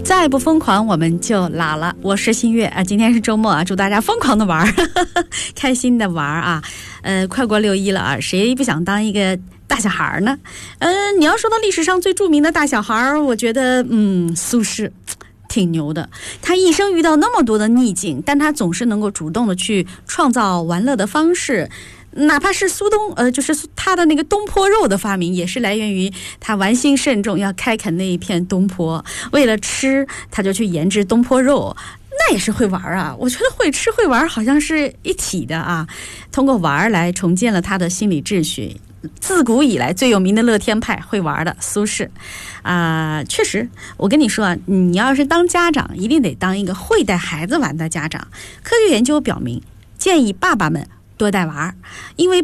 再不疯狂我们就老了。我是新月啊，今天是周末啊，祝大家疯狂的玩开心的玩啊。快过6·1了啊，谁不想当一个大小孩呢？你要说到历史上最著名的大小孩，我觉得苏轼挺牛的。他一生遇到那么多的逆境，但他总是能够主动的去创造玩乐的方式。哪怕是就是他的那个东坡肉的发明，也是来源于他玩心慎重，要开垦那一片东坡，为了吃他就去研制东坡肉，那也是会玩啊。我觉得会吃会玩好像是一体的啊。通过玩来重建了他的心理秩序。自古以来最有名的乐天派，会玩的苏轼确实，我跟你说啊，你要是当家长，一定得当一个会带孩子玩的家长。科学研究表明，建议爸爸们多带娃，因为